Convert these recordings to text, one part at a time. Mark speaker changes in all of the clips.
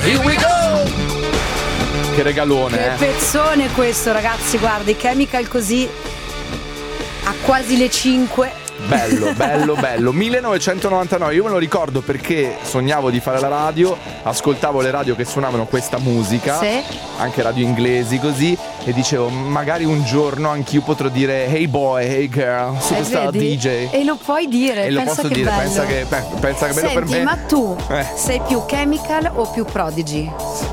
Speaker 1: Here we go! Che regalone,
Speaker 2: Che pezzone questo, ragazzi, guarda, i Chemical così a quasi le 5.
Speaker 1: Bello, bello, bello. 1999, io me lo ricordo perché sognavo di fare la radio, ascoltavo le radio che suonavano questa musica,
Speaker 2: sì,
Speaker 1: anche radio inglesi così, e dicevo magari un giorno anch'io potrò dire hey boy, hey girl, superstar DJ.
Speaker 2: E lo puoi dire,
Speaker 1: e lo
Speaker 2: pensa
Speaker 1: posso
Speaker 2: che
Speaker 1: dire,
Speaker 2: bello.
Speaker 1: pensa che bello per me.
Speaker 2: Ma tu sei più Chemical o più Prodigy?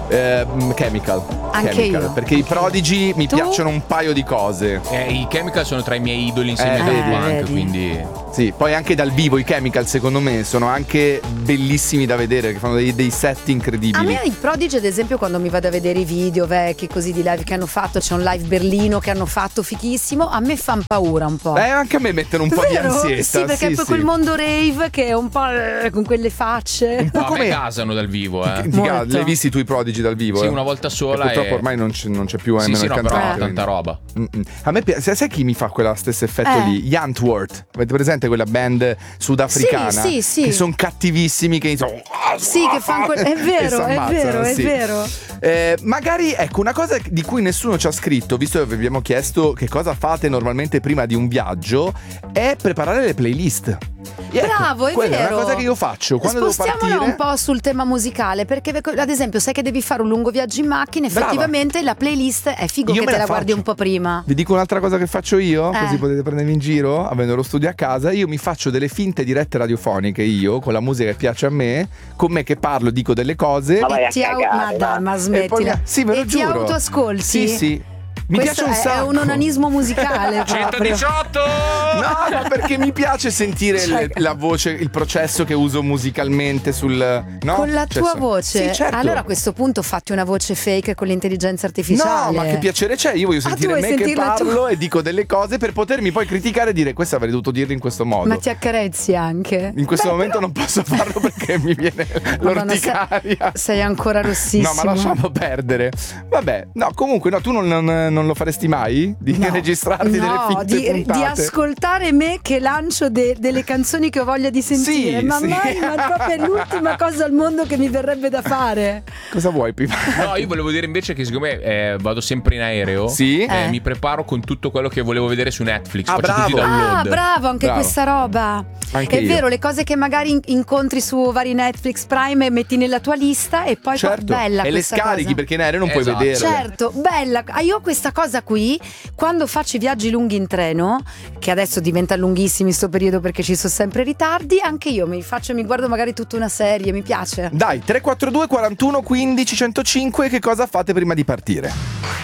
Speaker 1: Chemical.
Speaker 2: Anche
Speaker 1: Chemical,
Speaker 2: io.
Speaker 1: perché i Prodigy mi
Speaker 2: Tu?
Speaker 1: piacciono un paio di cose.
Speaker 3: I Chemical sono tra i miei idoli insieme a Daft Punk,
Speaker 2: vedi.
Speaker 3: quindi
Speaker 1: Sì, poi anche dal vivo i Chemical secondo me sono anche bellissimi da vedere, che fanno dei set incredibili.
Speaker 2: A me i Prodigy, ad esempio, quando mi vado a vedere i video vecchi così di live che hanno fatto, c'è un live Berlino che hanno fatto fichissimo, a me fanno paura un po'.
Speaker 1: Anche a me mettono un po' di
Speaker 2: Vero?
Speaker 1: ansietta.
Speaker 2: Sì, perché è poi quel mondo rave che è un po' con quelle facce.
Speaker 3: un po' a
Speaker 1: come-
Speaker 3: me gasano dal vivo,
Speaker 2: Molto.
Speaker 1: Li hai visti tu i Prodigy dal vivo?
Speaker 3: Sì, una volta sola.
Speaker 1: E purtroppo ormai non c'è più
Speaker 3: Sì,
Speaker 1: nemmeno
Speaker 3: sì,
Speaker 1: il
Speaker 3: no, però
Speaker 1: cantante.
Speaker 3: tanta roba.
Speaker 1: A me sai chi mi fa quello stesso effetto lì? Gli Antwoord. Avete presente quella band sudafricana?
Speaker 2: Sì, sì.
Speaker 1: Che sono cattivissimi, che sono...
Speaker 2: Sì, che fanno è vero, è vero, è
Speaker 1: sì.
Speaker 2: vero.
Speaker 1: Magari ecco una cosa di cui nessuno ci ha scritto, visto che vi abbiamo chiesto che cosa fate normalmente prima di un viaggio, è preparare le playlist. E
Speaker 2: Bravo, è
Speaker 1: quella
Speaker 2: vero.
Speaker 1: è una cosa che io faccio quando devo
Speaker 2: Spostiamola
Speaker 1: partire.
Speaker 2: un po' sul tema musicale, perché ad esempio sai che devi fare un lungo viaggio in macchina,
Speaker 1: Brava.
Speaker 2: effettivamente la playlist è figo
Speaker 1: Io
Speaker 2: che
Speaker 1: me
Speaker 2: te
Speaker 1: la
Speaker 2: la guardi
Speaker 1: faccio.
Speaker 2: un po' prima.
Speaker 1: Vi dico un'altra cosa che faccio io, così
Speaker 2: Eh.
Speaker 1: potete prendermi in giro, avendo lo studio a casa. Io mi faccio delle finte dirette radiofoniche io, con la musica che piace a me, con me che parlo, dico delle cose.
Speaker 4: Ma vai a
Speaker 2: Ma
Speaker 4: cagare,
Speaker 2: dai, ma
Speaker 1: E poi-
Speaker 2: smettila.
Speaker 1: sì, ve lo
Speaker 2: e
Speaker 1: giuro.
Speaker 2: ti autoascolti?
Speaker 1: Sì, sì. Mi
Speaker 2: Questo
Speaker 1: piace un sacco.
Speaker 2: è un onanismo musicale proprio.
Speaker 3: 118!
Speaker 1: No, ma perché mi piace sentire
Speaker 2: Cioè-
Speaker 1: la voce, il processo che uso musicalmente sul... No?
Speaker 2: Con la
Speaker 1: Cioè,
Speaker 2: tua voce.
Speaker 1: Sì, certo.
Speaker 2: Allora a questo punto fatti una voce fake con l'intelligenza artificiale.
Speaker 1: No, ma che piacere c'è? Io voglio
Speaker 2: tu
Speaker 1: sentire
Speaker 2: vuoi
Speaker 1: me che
Speaker 2: sentirla tu?
Speaker 1: parlo e dico delle cose per potermi poi criticare e dire questo avrei dovuto dirlo in questo modo.
Speaker 2: Ma ti accarezzi anche.
Speaker 1: In questo
Speaker 2: Beh,
Speaker 1: momento non posso farlo perché mi viene
Speaker 2: Madonna,
Speaker 1: l'orticaria.
Speaker 2: sei ancora rossissimo.
Speaker 1: No, ma lasciamo perdere. Vabbè, no, comunque no, tu non lo faresti mai? Di
Speaker 2: No,
Speaker 1: registrarti delle
Speaker 2: no,
Speaker 1: finte
Speaker 2: di
Speaker 1: puntate?
Speaker 2: ascoltare me che lancio delle canzoni che ho voglia di sentire.
Speaker 1: Sì,
Speaker 2: ma
Speaker 1: sì.
Speaker 2: mai, ma proprio è l'ultima cosa al mondo che mi verrebbe da fare.
Speaker 1: Cosa vuoi, Pipa?
Speaker 3: No, io volevo dire invece che siccome vado sempre in aereo,
Speaker 1: Sì?
Speaker 3: mi preparo con tutto quello che volevo vedere su Netflix.
Speaker 1: Ah,
Speaker 3: Faccio tutti i
Speaker 1: bravo.
Speaker 3: download.
Speaker 2: Ah, bravo, anche
Speaker 1: Bravo.
Speaker 2: questa roba.
Speaker 1: Anche
Speaker 2: è
Speaker 1: io.
Speaker 2: vero, le cose che magari incontri su vari Netflix Prime e metti nella tua lista e poi
Speaker 1: Certo.
Speaker 2: bella
Speaker 1: E le
Speaker 2: questa
Speaker 1: scarichi
Speaker 2: cosa.
Speaker 1: perché in aereo non
Speaker 3: Esatto.
Speaker 1: puoi vederle.
Speaker 2: Certo, bella. Io ho questa cosa qui quando faccio i viaggi lunghi in treno, che adesso diventa lunghissimi in sto periodo perché ci sono sempre ritardi, anche io mi guardo magari tutta una serie, mi piace.
Speaker 1: Dai, 342 41 15 105, che cosa fate prima di partire?